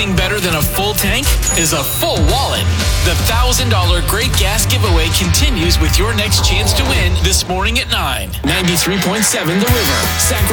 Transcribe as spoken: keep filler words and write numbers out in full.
thing better than a full tank is a full wallet. The one thousand dollars Great Gas giveaway continues with your next chance to win this morning at nine. ninety-three point seven The River. Sacramento.